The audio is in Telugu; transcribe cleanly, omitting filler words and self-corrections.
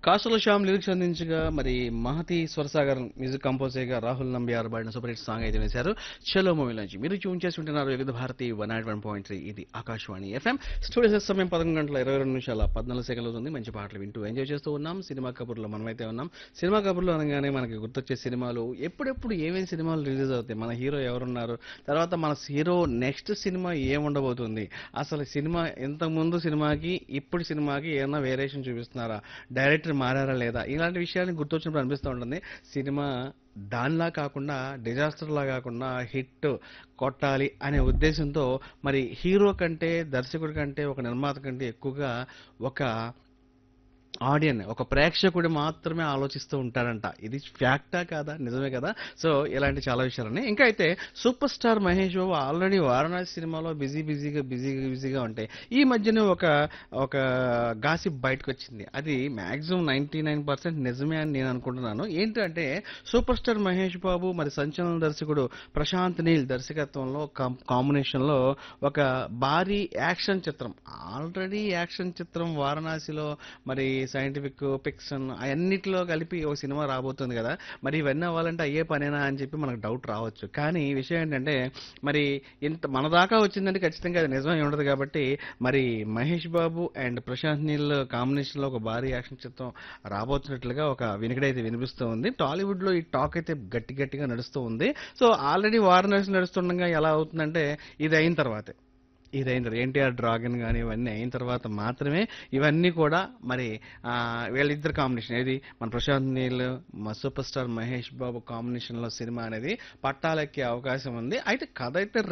కాసుల శ్యామ్ లిరిక్స్ అందించగా మరి మహతి స్వరసాగర్ మ్యూజిక్ కంపోజ్ చేయగా రాహుల్ నంబియార్ పాడిన సూపర్ హిట్ సాంగ్ అయితే వేశారు చలో మూవీ నుంచి. మీరు ట్యూన్ చేసి ఉంటున్నారు వివిధ భారతి 101.3 ఇది ఆకాశవాణి ఎఫ్ఎం. స్టూడియో సమయం 11 గంటల 22 నిమిషాల 14 సెకండ్లు అవుతుంది. మంచి పాటలు వింటూ ఎంజాయ్ చేస్తూ ఉన్నాం. సినిమా కబుర్లో మనమైతే ఉన్నాం. సినిమా కబుర్లో అనగానే మనకి గుర్తొచ్చే సినిమాలు ఎప్పుడెప్పుడు ఏమేమి సినిమాలు రిలీజ్ అవుతాయి, మన హీరో ఎవరున్నారు, తర్వాత మన హీరో నెక్స్ట్ సినిమా ఏముండబోతుంది, అసలు సినిమా ఇంతకుముందు సినిమాకి ఇప్పుడు సినిమాకి ఏమైనా వేరియేషన్ చూపిస్తున్నారా, డైరెక్టర్ మారారా లేదా, ఇలాంటి విషయాన్ని గుర్తొచ్చినప్పుడు అనిపిస్తూ ఉంటుంది. సినిమా దానిలా కాకుండా డిజాస్టర్ లా కాకుండా హిట్ కొట్టాలి అనే ఉద్దేశంతో మరి హీరో కంటే దర్శకుడి కంటే ఒక నిర్మాత కంటే ఎక్కువగా ఒక ఆడియన్ ఒక ప్రేక్షకుడు మాత్రమే ఆలోచిస్తూ ఉంటారంట. ఇది ఫ్యాక్టా కాదా, నిజమే కదా. సో ఇలాంటి చాలా విషయాలని ఇంకా అయితే super star Mahesh Babu already Varanasi సినిమాలో బిజీగా ఉంటాయి. ఈ మధ్యనే ఒక ఒక గాసిప్ బయటకు వచ్చింది. అది మాక్సిమం 99% నిజమే అని నేను అనుకుంటున్నాను. ఏంటంటే సూపర్ స్టార్ మహేష్ బాబు మరి సంచలన దర్శకుడు ప్రశాంత్ నీల్ దర్శకత్వంలో కాంబినేషన్లో ఒక భారీ యాక్షన్ చిత్రం, ఆల్రెడీ యాక్షన్ చిత్రం వారణాసిలో మరి సైంటిఫిక్ ఫిక్షన్ అన్నిటిలో కలిపి ఒక సినిమా రాబోతుంది కదా. మరి ఇవన్నీ అవ్వాలంటే అయ్యే పనేనా అని చెప్పి మనకు డౌట్ రావచ్చు. కానీ విషయం ఏంటంటే మరి ఇంత మన దాకా వచ్చిందంటే ఖచ్చితంగా అది నిజమే ఉండదు. కాబట్టి మరి మహేష్ బాబు అండ్ ప్రశాంత్ నీల్ కాంబినేషన్లో ఒక భారీ యాక్షన్ చిత్రం రాబోతున్నట్లుగా ఒక వినికిడైతే వినిపిస్తూ ఉంది. టాలీవుడ్ లో ఈ టాక్ అయితే గట్టిగా నడుస్తూ ఉంది. సో ఆల్రెడీ వారణాసి నడుస్తుండగా ఎలా అవుతుందంటే ఇది అయిన తర్వాతే, ఇదైన ఎన్టీఆర్ డ్రాగన్ కానీ ఇవన్నీ అయిన తర్వాత మాత్రమే ఇవన్నీ కూడా మరి వీళ్ళిద్దరు కాంబినేషన్ ఏది మన ప్రశాంత్ నీల్ మా super star Mahesh Babu combination లో సినిమా అనేది పట్టాలెక్కే అవకాశం ఉంది. అయితే కథ అయితే